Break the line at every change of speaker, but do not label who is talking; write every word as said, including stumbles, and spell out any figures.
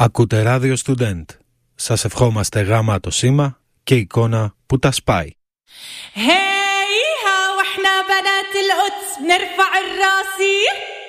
Ακούτε ράδιο Student. Σας ευχόμαστε γάμα το σήμα και εικόνα που τα σπάει.
هيها واحنا بنات القدس بنرفع الراسي